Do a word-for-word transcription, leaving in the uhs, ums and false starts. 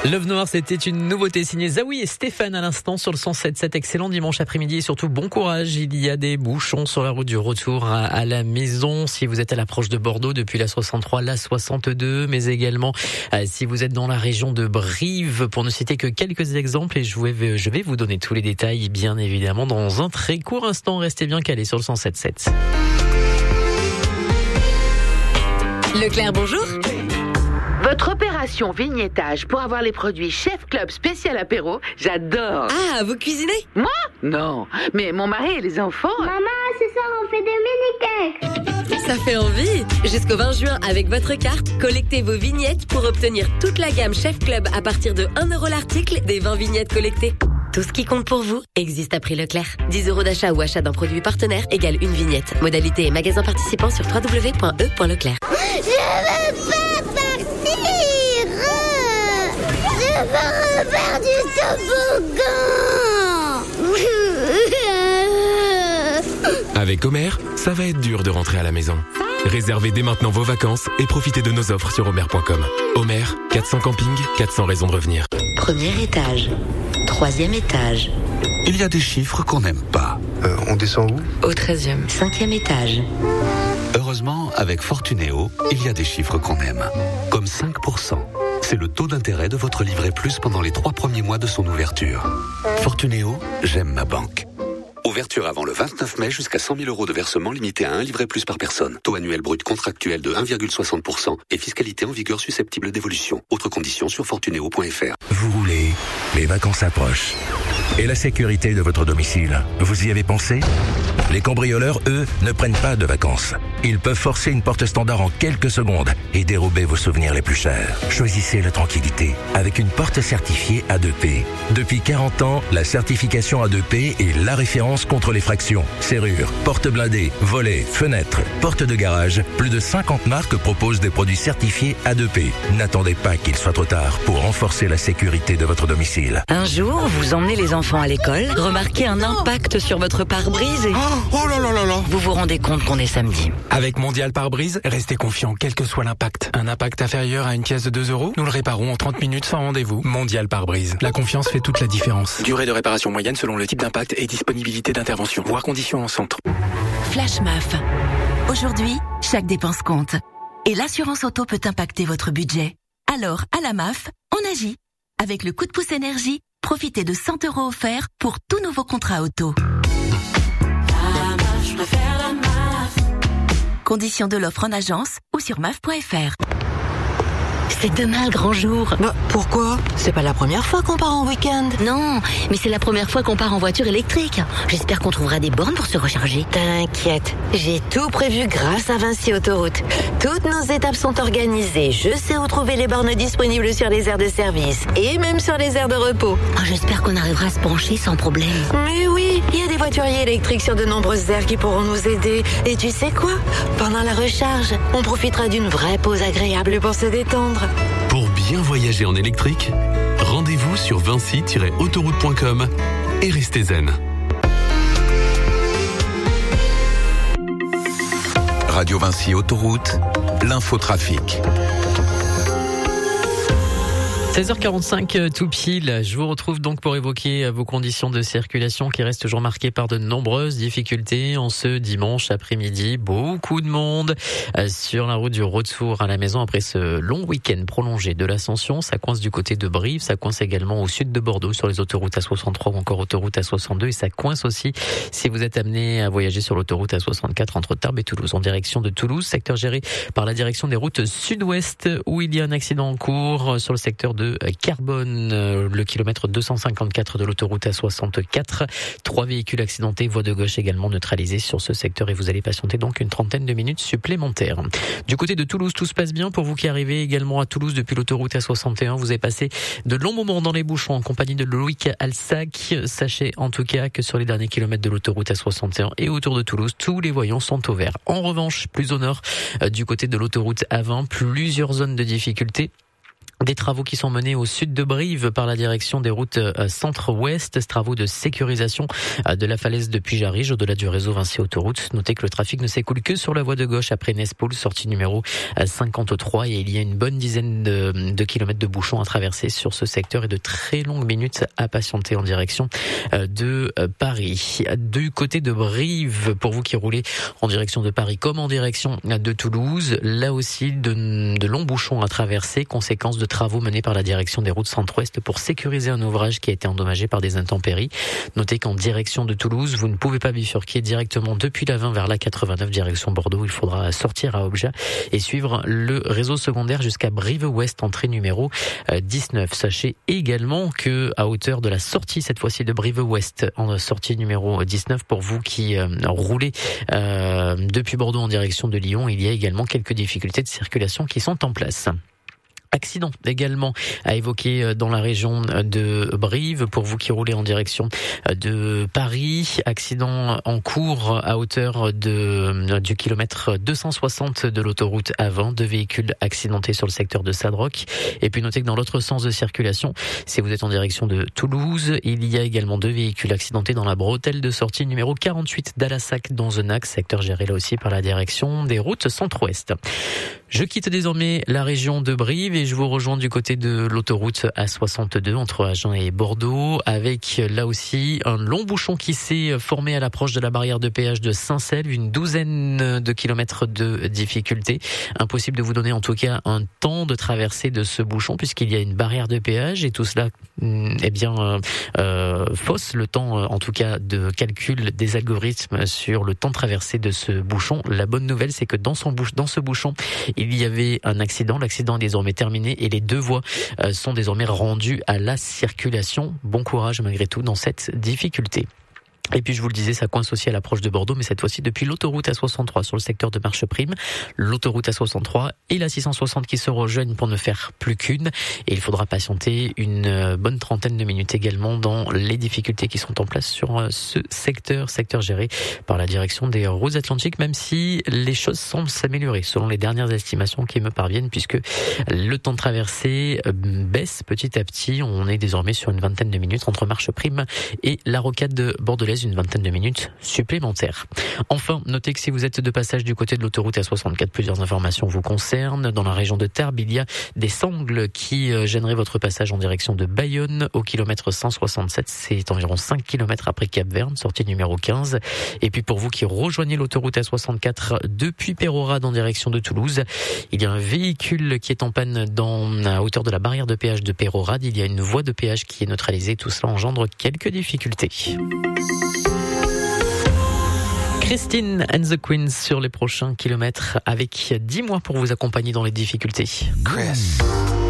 Love Noir, c'était une nouveauté signée Zawi et Stéphane à l'instant sur le cent sept sept. Excellent dimanche après-midi et surtout bon courage. Il y a des bouchons sur la route du retour à, à la maison. Si vous êtes à l'approche de Bordeaux depuis la soixante-trois, la soixante-deux, mais également euh, si vous êtes dans la région de Brive, pour ne citer que quelques exemples. Et je vais, je vais vous donner tous les détails, bien évidemment, dans un très court instant. Restez bien calés sur le cent sept sept. Leclerc, bonjour. Votre opération vignettage pour avoir les produits Chef Club spécial apéro, j'adore. Ah, vous cuisinez? Moi? Non, mais mon mari et les enfants... Maman, ce soir on fait des mini-cakes. Ça fait envie. Jusqu'au vingt juin, avec votre carte, collectez vos vignettes pour obtenir toute la gamme Chef Club à partir de un euro l'article des vingt vignettes collectées. Tout ce qui compte pour vous existe à prix Leclerc. dix euros d'achat ou achat d'un produit partenaire égale une vignette. Modalité et magasin participant sur w w w point e point leclerc. Je veux pas partir. Je veux refaire du toboggan. Avec Homer, ça va être dur de rentrer à la maison. Réservez dès maintenant vos vacances et profitez de nos offres sur homer point com. Homer, quatre cents campings, quatre cents raisons de revenir. Premier étage, troisième étage. Il y a des chiffres qu'on n'aime pas. Euh, on descend où? Au treizième. Cinquième étage. Heureusement, avec Fortunéo, il y a des chiffres qu'on aime. Comme cinq pour cent. C'est le taux d'intérêt de votre livret plus pendant les trois premiers mois de son ouverture. Fortunéo, j'aime ma banque. Ouverture avant le vingt-neuf mai jusqu'à cent mille euros de versement limité à un livret plus par personne. Taux annuel brut contractuel de un virgule soixante pour cent et fiscalité en vigueur susceptible d'évolution. Autres conditions sur fortunéo point f r. Vous roulez, les vacances approchent. Et la sécurité de votre domicile, vous y avez pensé? Les cambrioleurs, eux, ne prennent pas de vacances. Ils peuvent forcer une porte standard en quelques secondes et dérober vos souvenirs les plus chers. Choisissez la tranquillité avec une porte certifiée A deux P. Depuis quarante ans, la certification A deux P est la référence contre les fractions. Serrures, portes blindées, volets, fenêtres, portes de garage. Plus de cinquante marques proposent des produits certifiés A deux P. N'attendez pas qu'il soit trop tard pour renforcer la sécurité de votre domicile. Un jour, vous emmenez les enfants à l'école, remarquez un impact sur votre pare-brise et... Oh, oh là là là là. Vous vous rendez compte qu'on est samedi. Avec Mondial Pare-Brise, restez confiant quel que soit l'impact. Un impact inférieur à une pièce de deux euros, nous le réparons en trente minutes sans rendez-vous. Mondial Pare-Brise. La confiance fait toute la différence. Durée de réparation moyenne selon le type d'impact et disponibilité d'intervention. Voir conditions en centre. Flash M A F. Aujourd'hui, chaque dépense compte. Et l'assurance auto peut impacter votre budget. Alors, à la M A F, on agit. Avec le coup de pouce énergie, profitez de cent euros offerts pour tout nouveau contrat auto. Je préfère la M A F. Conditions de l'offre en agence ou sur M A F point F R. C'est demain le grand jour. Bah, pourquoi? C'est pas la première fois qu'on part en week-end. Non, mais c'est la première fois qu'on part en voiture électrique. J'espère qu'on trouvera des bornes pour se recharger. T'inquiète, j'ai tout prévu grâce à Vinci Autoroute. Toutes nos étapes sont organisées. Je sais où trouver les bornes disponibles sur les aires de service et même sur les aires de repos. Oh, j'espère qu'on arrivera à se brancher sans problème. Mais oui, il y a des voituriers électriques sur de nombreuses aires qui pourront nous aider. Et tu sais quoi? Pendant la recharge, on profitera d'une vraie pause agréable pour se détendre. Pour bien voyager en électrique, rendez-vous sur vinci tiret autoroute point com et restez zen. Radio Vinci Autoroute, l'infotrafic. seize heures quarante-cinq tout pile, je vous retrouve donc pour évoquer vos conditions de circulation qui restent toujours marquées par de nombreuses difficultés en ce dimanche après-midi. Beaucoup de monde sur la route du retour à la maison après ce long week-end prolongé de l'Ascension. Ça coince du côté de Brive, ça coince également au sud de Bordeaux sur les autoroutes A soixante-trois ou encore autoroute A soixante-deux et ça coince aussi si vous êtes amené à voyager sur l'autoroute A soixante-quatre entre Tarbes et Toulouse en direction de Toulouse, secteur géré par la direction des routes sud-ouest où il y a un accident en cours sur le secteur de Carbone, le kilomètre deux cent cinquante-quatre de l'autoroute A soixante-quatre. Trois véhicules accidentés, voie de gauche également neutralisée sur ce secteur et vous allez patienter donc une trentaine de minutes supplémentaires. Du côté de Toulouse, tout se passe bien pour vous qui arrivez également à Toulouse depuis l'autoroute A soixante et un. Vous avez passé de longs moments dans les bouchons en compagnie de Loïc Alsac. Sachez en tout cas que sur les derniers kilomètres de l'autoroute A soixante et un et autour de Toulouse, tous les voyants sont au vert. En revanche, plus au nord, du côté de l'autoroute A vingt, plusieurs zones de difficulté. Des travaux qui sont menés au sud de Brive par la direction des routes centre-ouest. Travaux de sécurisation de la falaise de Puy-Jarige au-delà du réseau Vinci Autoroute. Notez que le trafic ne s'écoule que sur la voie de gauche après Nespoul, sortie numéro cinquante-trois. Et il y a une bonne dizaine de, de kilomètres de bouchons à traverser sur ce secteur et de très longues minutes à patienter en direction de Paris. Du côté de Brive, pour vous qui roulez en direction de Paris comme en direction de Toulouse, là aussi de, de longs bouchons à traverser, conséquence de travaux menés par la direction des routes centre-ouest pour sécuriser un ouvrage qui a été endommagé par des intempéries. Notez qu'en direction de Toulouse, vous ne pouvez pas bifurquer directement depuis la vingt vers la quatre-vingt-neuf direction Bordeaux. Il faudra sortir à Objat et suivre le réseau secondaire jusqu'à Brive-Ouest, entrée numéro dix-neuf. Sachez également que à hauteur de la sortie, cette fois-ci de Brive-Ouest, en sortie numéro dix-neuf, pour vous qui euh, roulez euh, depuis Bordeaux en direction de Lyon, il y a également quelques difficultés de circulation qui sont en place. Accident également à évoquer dans la région de Brive pour vous qui roulez en direction de Paris. Accident en cours à hauteur de du kilomètre deux cent soixante de l'autoroute A vingt. Deux véhicules accidentés sur le secteur de Sadroc. Et puis notez que dans l'autre sens de circulation, si vous êtes en direction de Toulouse, il y a également deux véhicules accidentés dans la bretelle de sortie numéro quarante-huit d'Alassac-Donzenac, secteur géré là aussi par la direction des routes centre-ouest. Je quitte désormais la région de Brive et je vous rejoins du côté de l'autoroute A soixante-deux entre Agen et Bordeaux, avec là aussi un long bouchon qui s'est formé à l'approche de la barrière de péage de Saint-Selve, une douzaine de kilomètres de difficulté. Impossible de vous donner en tout cas un temps de traversée de ce bouchon puisqu'il y a une barrière de péage et tout cela eh bien euh, fausse le temps en tout cas de calcul des algorithmes sur le temps de traversée de ce bouchon. La bonne nouvelle, c'est que dans son bouche, dans ce bouchon, il y avait un accident. L'accident est désormais terminé et les deux voies sont désormais rendues à la circulation. Bon courage malgré tout dans cette difficulté. Et puis je vous le disais, ça coince aussi à l'approche de Bordeaux, mais cette fois-ci depuis l'autoroute A soixante-trois sur le secteur de Marcheprime, l'autoroute A soixante-trois et la six cent soixante qui se rejoignent pour ne faire plus qu'une. Et il faudra patienter une bonne trentaine de minutes également dans les difficultés qui sont en place sur ce secteur, secteur géré par la direction des routes atlantiques, même si les choses semblent s'améliorer selon les dernières estimations qui me parviennent, puisque le temps de traversée baisse petit à petit. On est désormais sur une vingtaine de minutes entre Marcheprime et la rocade de Bordelais, une vingtaine de minutes supplémentaires. Enfin, notez que si vous êtes de passage du côté de l'autoroute A soixante-quatre, plusieurs informations vous concernent. Dans la région de Tarbes, il y a des sangles qui gêneraient votre passage en direction de Bayonne au kilomètre cent soixante-sept. C'est environ cinq kilomètres après Cap-Verne, sortie numéro quinze. Et puis pour vous qui rejoignez l'autoroute A soixante-quatre depuis Peyrorade en direction de Toulouse, il y a un véhicule qui est en panne dans à hauteur de la barrière de péage de Peyrorade. Il y a une voie de péage qui est neutralisée. Tout cela engendre quelques difficultés. Christine and the Queens sur les prochains kilomètres avec dix mois pour vous accompagner dans les difficultés. Chris.